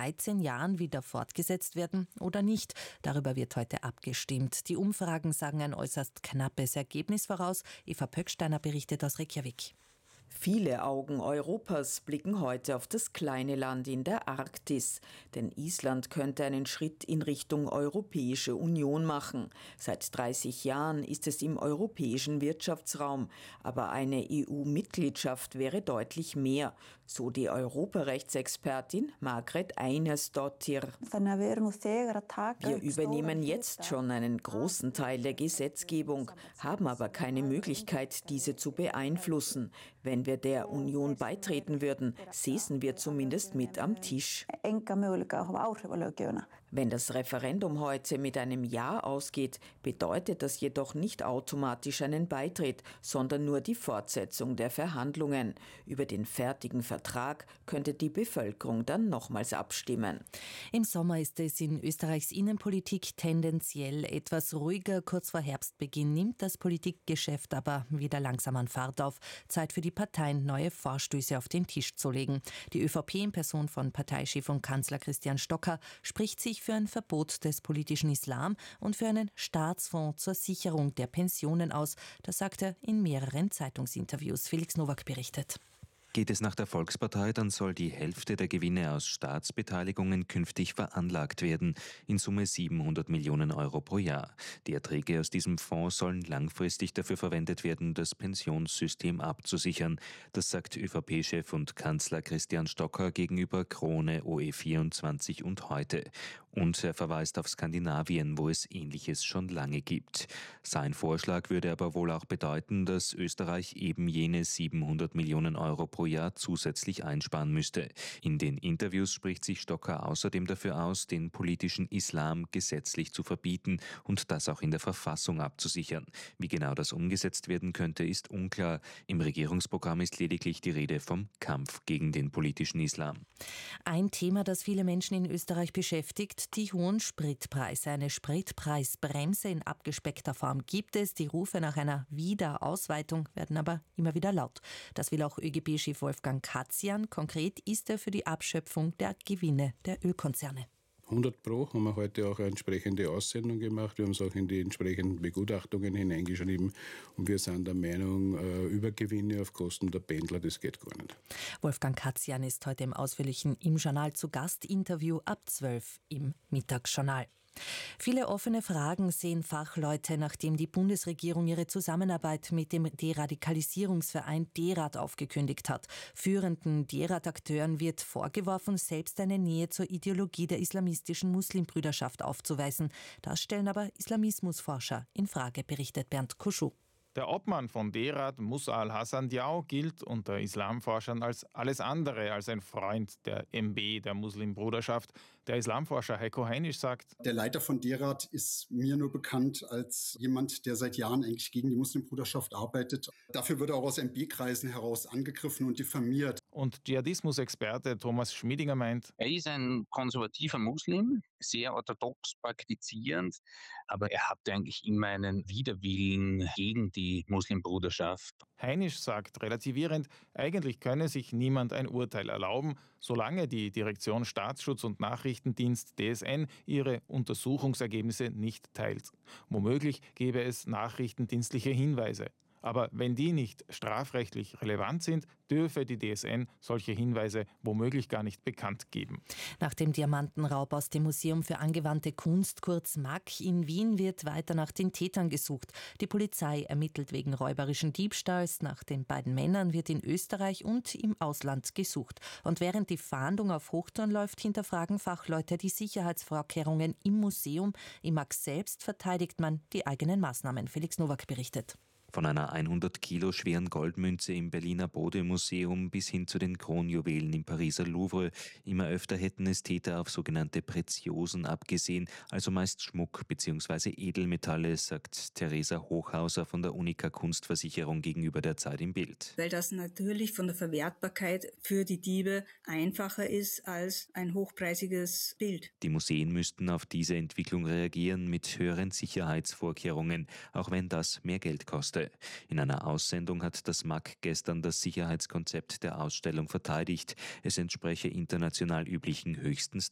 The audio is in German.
13 Jahren wieder fortgesetzt werden oder nicht. Darüber wird heute abgestimmt. Die Umfragen sagen ein äußerst knappes Ergebnis voraus. Eva Pöcksteiner berichtet aus Reykjavik. Viele Augen Europas blicken heute auf das kleine Land in der Arktis. Denn Island könnte einen Schritt in Richtung Europäische Union machen. Seit 30 Jahren ist es im europäischen Wirtschaftsraum. Aber eine EU-Mitgliedschaft wäre deutlich mehr. So die Europarechtsexpertin Margrét Einarsdóttir. Wir übernehmen jetzt schon einen großen Teil der Gesetzgebung, haben aber keine Möglichkeit, diese zu beeinflussen. Wenn wir der Union beitreten würden, säßen wir zumindest mit am Tisch. Wenn das Referendum heute mit einem Ja ausgeht, bedeutet das jedoch nicht automatisch einen Beitritt, sondern nur die Fortsetzung der Verhandlungen. Über den fertigen Vertrag könnte die Bevölkerung dann nochmals abstimmen. Im Sommer ist es in Österreichs Innenpolitik tendenziell etwas ruhiger. Kurz vor Herbstbeginn nimmt das Politikgeschäft aber wieder langsam an Fahrt auf. Zeit für die Parteien, neue Vorstöße auf den Tisch zu legen. Die ÖVP in Person von Parteichef und Kanzler Christian Stocker spricht sich für ein Verbot des politischen Islam und für einen Staatsfonds zur Sicherung der Pensionen aus. Das sagt er in mehreren Zeitungsinterviews. Felix Nowak berichtet. Geht es nach der Volkspartei, dann soll die Hälfte der Gewinne aus Staatsbeteiligungen künftig veranlagt werden, in Summe 700 Millionen Euro pro Jahr. Die Erträge aus diesem Fonds sollen langfristig dafür verwendet werden, das Pensionssystem abzusichern. Das sagt ÖVP-Chef und Kanzler Christian Stocker gegenüber Krone, OE24 und Heute. Und er verweist auf Skandinavien, wo es Ähnliches schon lange gibt. Sein Vorschlag würde aber wohl auch bedeuten, dass Österreich eben jene 700 Millionen Euro pro Jahr zusätzlich einsparen müsste. In den Interviews spricht sich Stocker außerdem dafür aus, den politischen Islam gesetzlich zu verbieten und das auch in der Verfassung abzusichern. Wie genau das umgesetzt werden könnte, ist unklar. Im Regierungsprogramm ist lediglich die Rede vom Kampf gegen den politischen Islam. Ein Thema, das viele Menschen in Österreich beschäftigt, die hohen Spritpreise. Eine Spritpreisbremse in abgespeckter Form gibt es. Die Rufe nach einer Wiederausweitung werden aber immer wieder laut. Das will auch ÖGB-Chef Wolfgang Katzian. Konkret ist er für die Abschöpfung der Gewinne der Ölkonzerne. 100% haben wir heute auch eine entsprechende Aussendung gemacht. Wir haben es auch in die entsprechenden Begutachtungen hineingeschrieben. Und wir sind der Meinung, Übergewinne auf Kosten der Pendler, das geht gar nicht. Wolfgang Katzian ist heute im ausführlichen Im Journal zu Gast. Interview ab 12 im Mittagsjournal. Viele offene Fragen sehen Fachleute, nachdem die Bundesregierung ihre Zusammenarbeit mit dem Deradikalisierungsverein DERAD aufgekündigt hat. Führenden DERAD-Akteuren wird vorgeworfen, selbst eine Nähe zur Ideologie der islamistischen Muslimbrüderschaft aufzuweisen. Das stellen aber Islamismusforscher in Frage, berichtet Bernd Kuschu. Der Obmann von DERAD, Musa al-Hassan Diaw, gilt unter Islamforschern als alles andere als ein Freund der MB, der Muslimbruderschaft. Der Islamforscher Heiko Heinisch sagt: Der Leiter von DERAD ist mir nur bekannt als jemand, der seit Jahren eigentlich gegen die Muslimbruderschaft arbeitet. Dafür wird er auch aus MB-Kreisen heraus angegriffen und diffamiert. Und Dschihadismus-Experte Thomas Schmiedinger meint: Er ist ein konservativer Muslim, sehr orthodox praktizierend, aber er hatte eigentlich immer einen Widerwillen gegen die Muslimbruderschaft. Heinisch sagt relativierend, eigentlich könne sich niemand ein Urteil erlauben, solange die Direktion Staatsschutz und Nachrichtendienst DSN ihre Untersuchungsergebnisse nicht teilt. Womöglich gäbe es nachrichtendienstliche Hinweise. Aber wenn die nicht strafrechtlich relevant sind, dürfe die DSN solche Hinweise womöglich gar nicht bekannt geben. Nach dem Diamantenraub aus dem Museum für angewandte Kunst, kurz MAK, in Wien wird weiter nach den Tätern gesucht. Die Polizei ermittelt wegen räuberischen Diebstahls. Nach den beiden Männern wird in Österreich und im Ausland gesucht. Und während die Fahndung auf Hochtouren läuft, hinterfragen Fachleute die Sicherheitsvorkehrungen im Museum. Im MAK selbst verteidigt man die eigenen Maßnahmen. Felix Nowak berichtet. Von einer 100 Kilo schweren Goldmünze im Berliner Bode-Museum bis hin zu den Kronjuwelen im Pariser Louvre. Immer öfter hätten es Täter auf sogenannte Preziosen abgesehen, also meist Schmuck bzw. Edelmetalle, sagt Theresa Hochhauser von der Unica Kunstversicherung gegenüber der Zeit im Bild. Weil das natürlich von der Verwertbarkeit für die Diebe einfacher ist als ein hochpreisiges Bild. Die Museen müssten auf diese Entwicklung reagieren mit höheren Sicherheitsvorkehrungen, auch wenn das mehr Geld kostet. In einer Aussendung hat das MAK gestern das Sicherheitskonzept der Ausstellung verteidigt. Es entspreche international üblichen höchsten Standards.